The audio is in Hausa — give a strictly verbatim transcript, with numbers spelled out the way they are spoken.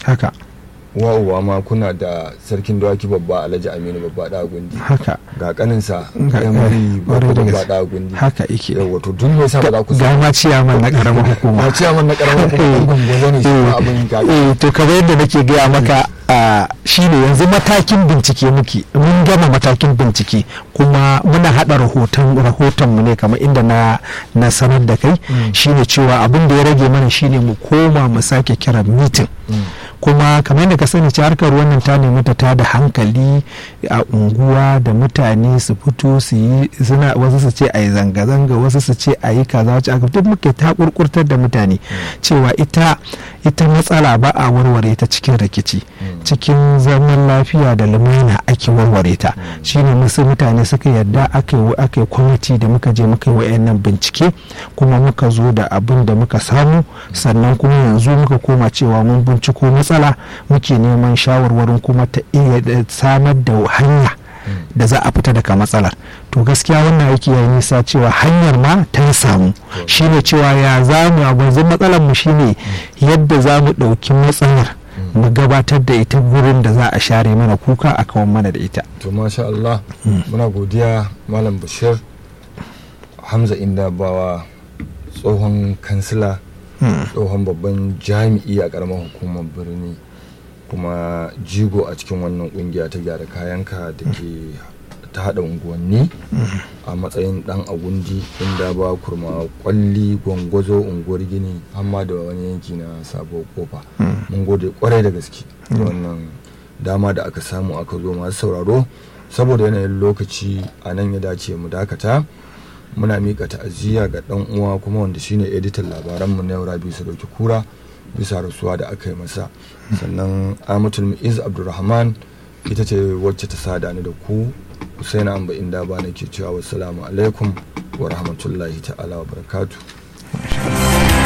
haka wa'uwa ma kuna da sarkin dawaki babba Alhaji Aminu babba da gundi haka ga kaninsa Ga- Emily ƙwarai da babba gaske. da gundi haka yake yawa to duk me yasa ba za ku ga ma ciyaman na karamar hukuma ma ciyaman na karamar hukuma gungun ne shi ma abin ga eh to kamar yadda nake gaya maka a shine yanzu matakin bincike muke mun gama matakin bincike kuma muna hada rahoton rahoton mu ne kamar inda na na sanar da kai shine cewa abin da ya rage mana shine mu koma mu sake kira meeting kuma kamar yadda ka sani ce harkar wannan ta nemi ta tada hankali a unguwa da mutane su fito su yi suna wasu su ce a yi zanga-zanga wasu su ce a yi kaza wacce aka duk muke ta kurkurtar da mutane cewa ita ita matsala ba a warware ta cikin rikici cikin zaman lafiya da lumana ake warware ta shine musu mutane suka yarda aka yi aka yi kwamiti da muka je muka yi wayannan bincike kuma muka zo da abin da muka samu sannan kuma yanzu muka koma cewa mun binciko matsala muke neman shawarwarin kuma ta iya samar da hanya da za a fita daga matsalar to gaskiya wannan aiki ya nisa cewa hanyar ma ta samu shine cewa ya zamu abin matsalar mu shine yadda za mu ɗauki matsalar mu gabatar da ita gurin da za a share mana kuka a kawan mana da ita to masha Allah muna godiya malam Bashir Hamza Indabawa tsohon kansila tsohon babban jami'i a karamar hukumar birni kuma jigo a cikin wannan kungiya ta gyara kayanka da ke ta hada unguwanni a matsayin dan agundi inda ba kurma kwalli gwangwazo unguwar gini amma da wani yanki na sabo kofa mun gode kwarai da gaske wannan dama da aka samu aka zo masu sauraro saboda yanayin lokaci a nan ya dace mu dakata muna mika ta'aziyya ga dan uwa kuma wanda shine editan labaranmu na yau Rabi Sadauki Kura bisa rasuwa da aka yi masa sannan Amatul Mu'iz Abdulrahman ita ce wacce ta sada ni da ku Husaina Amba Inda ba nake cewa wassalamu alaikum wa rahmatullahi ta'ala wa barakatuh